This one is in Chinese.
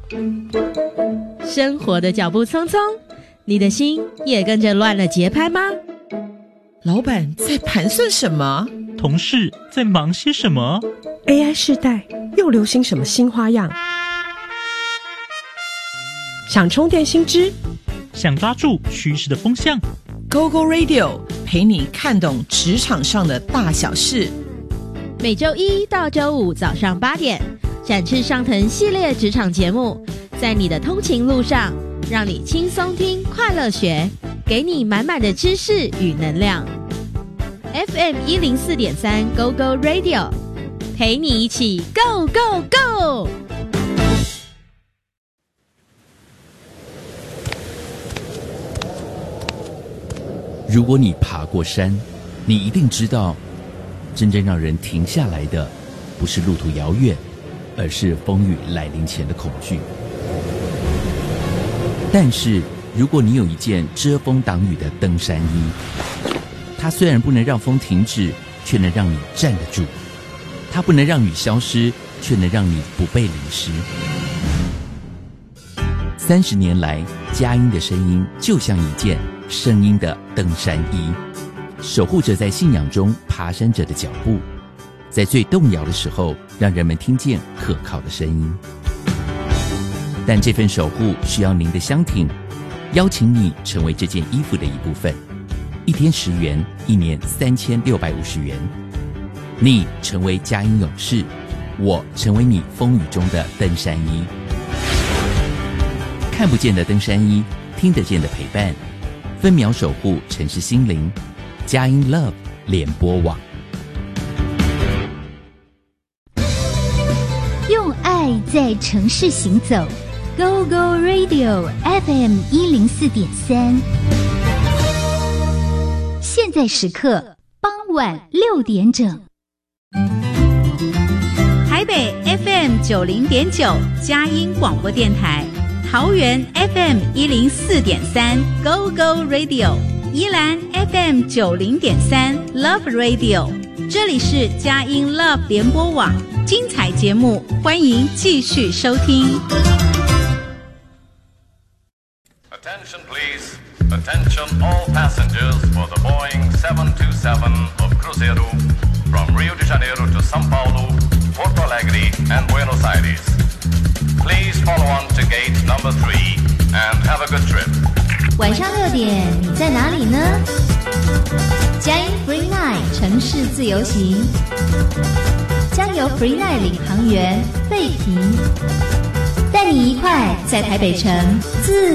生活的脚步匆匆，你的心也跟着乱了节拍吗？ 老板在盘算什么？ 同事在忙些什么？ AI 世代又流行什么新花样？想充电新知， 想抓住趋势的风向， GoGo Radio 陪你看懂职场上的大小事。 每周一到周五早上8点，展翅上腾系列职场节目，在你的通勤路上，让你轻松听，快乐学，给你满满的知识与能量。FM 104.3 GoGo Radio， 陪你一起 Go Go Go！ 如果你爬过山，你一定知道，真正让人停下来的，不是路途遥远，而是风雨来临前的恐惧。但是，如果你有一件遮风挡雨的登山衣，它虽然不能让风停止，却能让你站得住；它不能让雨消失，却能让你不被淋湿。30年来，佳音的声音就像一件声音的登山衣，守护着在信仰中爬山者的脚步，在最动摇的时候，让人们听见可靠的声音。但这份守护需要您的相挺，邀请你成为这件衣服的一部分，1天10元，1年3650元。你成为佳音勇士，我成为你风雨中的登山衣。看不见的登山衣，听得见的陪伴，分秒守护城市心灵。佳音 Love 联播网， 用爱在城市行走。Go Go Radio FM 104.3，现在时刻傍晚6点整。 台北 FM 90.9佳音广播电台，桃园 FM 104.3 Go Go Radio， 宜兰 FM 90.3 Love Radio， 这里是佳音 Love 联播网，精彩节目欢迎继续收听。 Attention please. Attention all passengers for the Boeing 727 of Cruzeiro from Rio de Janeiro to São Paulo, Porto Alegre and Buenos Aires. Please follow on to gate number 3 and have a good trip. 晚上6点你在哪里呢？佳音 Free Night 城市自由行将由 Free Night 领航员费平带你一块在台北城自